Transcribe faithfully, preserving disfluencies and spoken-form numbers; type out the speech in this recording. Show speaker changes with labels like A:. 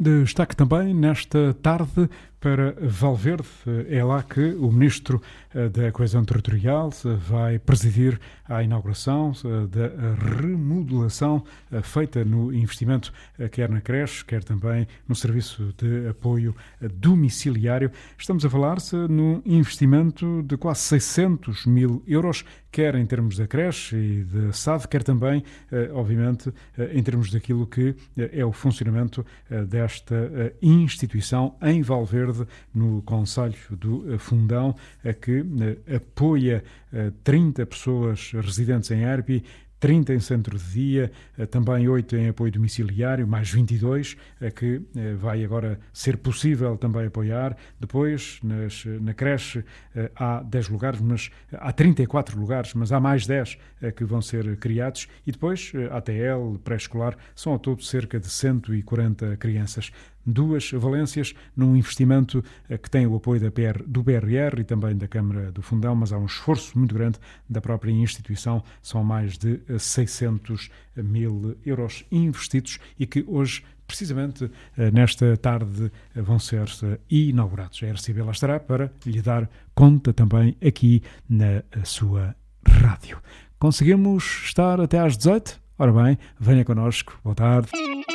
A: Destaque também nesta tarde para Valverde. É lá que o Ministro da Coesão Territorial vai presidir a inauguração da remodelação feita no investimento quer na creche, quer também no serviço de apoio domiciliário. Estamos a falar-se num investimento de quase seiscentos mil euros, quer em termos da creche e da S A D, quer também, obviamente, em termos daquilo que é o funcionamento desta instituição em Valverde, no concelho do Fundão, que apoia trinta pessoas residentes em Erpi, trinta em centro de dia, também oito em apoio domiciliário, mais vinte e dois, que vai agora ser possível também apoiar. Depois, nas, na creche, há dez lugares, mas há trinta e quatro lugares, mas há mais dez que vão ser criados. E depois, A T L, pré-escolar, são ao todo cerca de cento e quarenta crianças. Duas valências num investimento que tem o apoio da P R, do B R R e também da Câmara do Fundão, mas há um esforço muito grande da própria instituição. São mais de seiscentos mil euros investidos e que hoje, precisamente nesta tarde, vão ser inaugurados. A R C B lá estará para lhe dar conta também aqui na sua rádio. Conseguimos estar até às dezoito? Ora bem, venha connosco. Boa tarde.